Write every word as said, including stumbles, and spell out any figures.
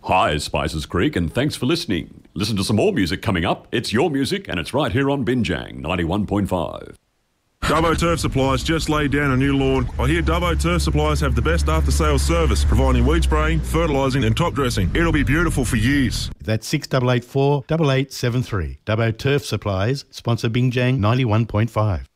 Hi, Spices Creek, and thanks for listening. Listen to some more music coming up. It's your music, and it's right here on Binjang ninety-one point five. Dubbo Turf Supplies just laid down a new lawn. I hear Dubbo Turf Supplies have the best after-sales service, providing weed spraying, fertilising and top dressing. It'll be beautiful for years. That's six eight eight four, eight eight seven three. Dubbo Turf Supplies, sponsor Binjang ninety-one point five.